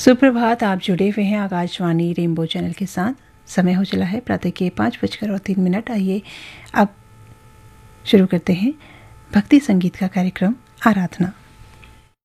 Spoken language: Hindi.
सुप्रभात। आप जुड़े हुए हैं आकाशवाणी रेनबो चैनल के साथ। समय हो चला है प्रातः के 5:03। आइए अब शुरू करते हैं भक्ति संगीत का कार्यक्रम आराधना।